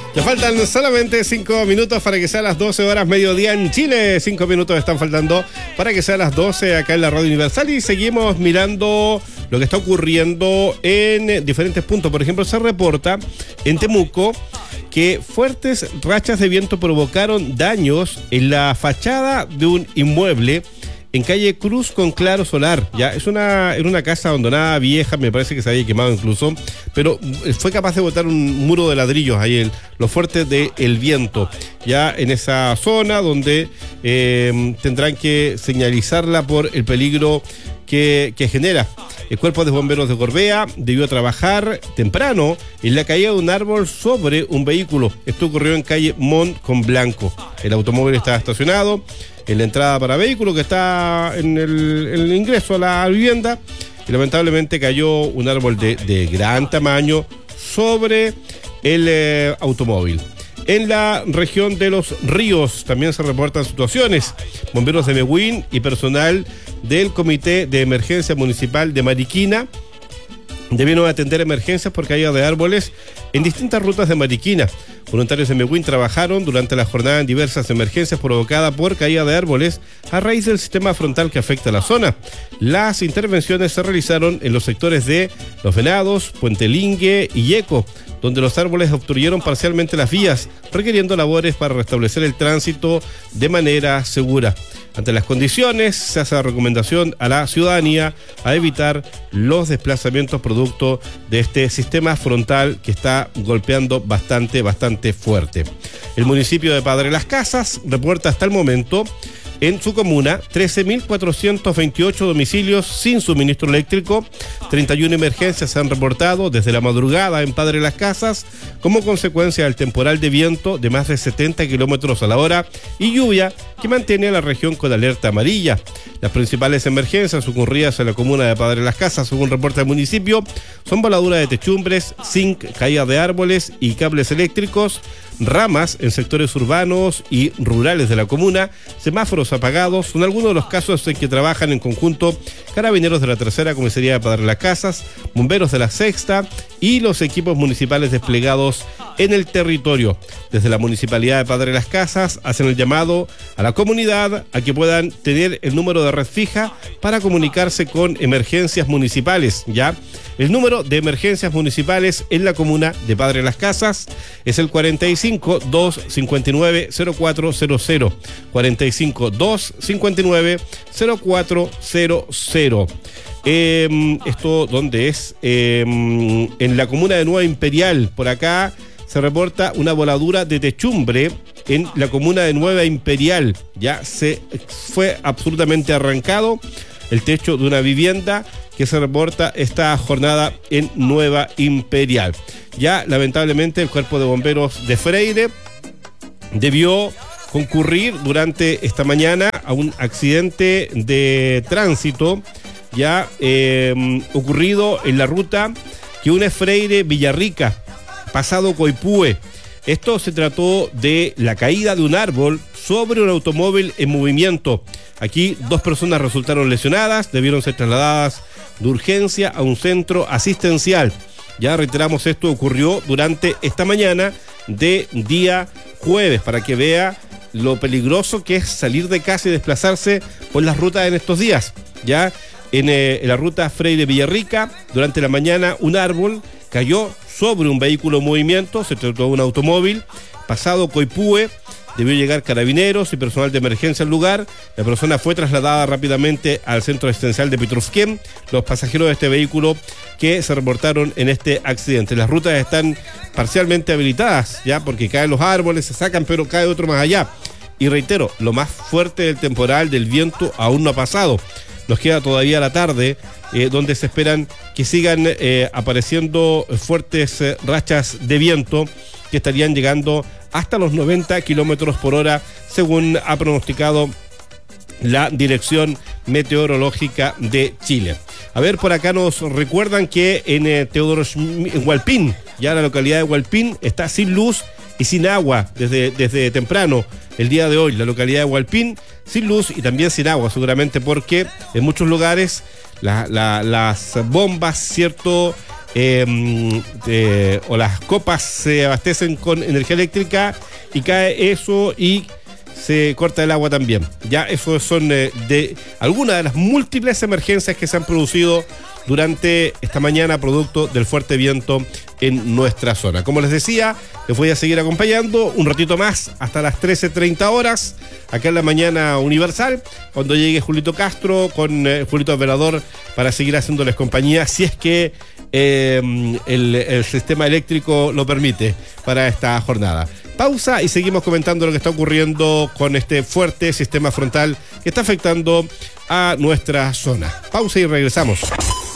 Ya faltan solamente 5 minutos para que sea las 12 horas mediodía en Chile. 5 minutos están faltando para que sea las 12 acá en la Radio Universal. Y seguimos mirando lo que está ocurriendo en diferentes puntos. Por ejemplo, se reporta en Temuco que fuertes rachas de viento provocaron daños en la fachada de un inmueble en calle Cruz con Claro Solar. Ya era una casa abandonada, vieja, me parece que se había quemado incluso, pero fue capaz de botar un muro de ladrillos ahí, lo fuerte del viento, ya en esa zona donde tendrán que señalizarla por el peligro que genera. El cuerpo de bomberos de Gorbea debió trabajar temprano en la caída de un árbol sobre un vehículo. Esto ocurrió en calle Mont con Blanco. El automóvil estaba estacionado en la entrada para vehículo que está en el ingreso a la vivienda y lamentablemente cayó un árbol de gran tamaño sobre el automóvil. En la región de Los Ríos también se reportan situaciones. Bomberos de Mehuín y personal del Comité de Emergencia Municipal de Mariquina debieron atender emergencias por caída de árboles en distintas rutas de Mariquina. Voluntarios de Mehuín trabajaron durante la jornada en diversas emergencias provocadas por caída de árboles a raíz del sistema frontal que afecta a la zona. Las intervenciones se realizaron en los sectores de Los Venados, Puente Lingue y Yeco, donde los árboles obstruyeron parcialmente las vías, requiriendo labores para restablecer el tránsito de manera segura. Ante las condiciones, se hace la recomendación a la ciudadanía a evitar los desplazamientos producto de este sistema frontal que está golpeando bastante fuerte. El municipio de Padre Las Casas reporta hasta el momento en su comuna 13.428 domicilios sin suministro eléctrico. 31 emergencias se han reportado desde la madrugada en Padre Las Casas como consecuencia del temporal de viento de más de 70 kilómetros a la hora y lluvia que mantiene a la región con alerta amarilla. Las principales emergencias ocurridas en la comuna de Padre Las Casas, según reporta el municipio, son voladuras de techumbres, zinc, caída de árboles y cables eléctricos, ramas en sectores urbanos y rurales de la comuna, semáforos apagados. Son algunos de los casos en que trabajan en conjunto carabineros de la Tercera Comisaría de Padre Las Casas, bomberos de la Sexta y los equipos municipales desplegados en el territorio. Desde la Municipalidad de Padre Las Casas hacen el llamado a la comunidad a que puedan tener el número de red fija para comunicarse con emergencias municipales. Ya el número de emergencias municipales en la comuna de Padre Las Casas es el 45 259 0400, 45 259 0400. Esto donde es en la comuna de Nueva Imperial. Por acá se reporta una voladura de techumbre en la comuna de Nueva Imperial. Ya se fue absolutamente arrancado el techo de una vivienda que se reporta esta jornada en Nueva Imperial. Ya lamentablemente el cuerpo de bomberos de Freire debió concurrir durante esta mañana a un accidente de tránsito ya ocurrido en la ruta que une Freire Villarrica, pasado Coipúe. Esto se trató de la caída de un árbol sobre un automóvil en movimiento. Aquí 2 personas resultaron lesionadas, debieron ser trasladadas de urgencia a un centro asistencial. Ya reiteramos, esto ocurrió durante esta mañana de día jueves, para que vea lo peligroso que es salir de casa y desplazarse por las rutas en estos días. Ya en la ruta Freire Villarrica, durante la mañana un árbol cayó sobre un vehículo en movimiento, se trató de un automóvil. Pasado Coipúe, debió llegar carabineros y personal de emergencia al lugar. La persona fue trasladada rápidamente al centro asistencial de Pitrufquén. Los pasajeros de este vehículo que se reportaron en este accidente. Las rutas están parcialmente habilitadas, ya, porque caen los árboles, se sacan, pero cae otro más allá. Y reitero, lo más fuerte del temporal, del viento, aún no ha pasado. Nos queda todavía la tarde, donde se esperan que sigan apareciendo fuertes rachas de viento que estarían llegando hasta los 90 kilómetros por hora, según ha pronosticado la Dirección Meteorológica de Chile. A ver, por acá nos recuerdan que en en Hualpín, ya la localidad de Hualpín está sin luz y sin agua desde temprano el día de hoy. La localidad de Hualpín sin luz y también sin agua, seguramente porque en muchos lugares las bombas, ¿cierto?, o las copas se abastecen con energía eléctrica y cae eso y se corta el agua también. Ya eso son de algunas de las múltiples emergencias que se han producido durante esta mañana producto del fuerte viento en nuestra zona. Como les decía, les voy a seguir acompañando un ratito más hasta las 13:30 horas acá en la Mañana Universal, cuando llegue Julito Castro con Julito Velador para seguir haciéndoles compañía si es que el sistema eléctrico lo permite para esta jornada. Pausa y seguimos comentando lo que está ocurriendo con este fuerte sistema frontal que está afectando a nuestra zona. Pausa y regresamos.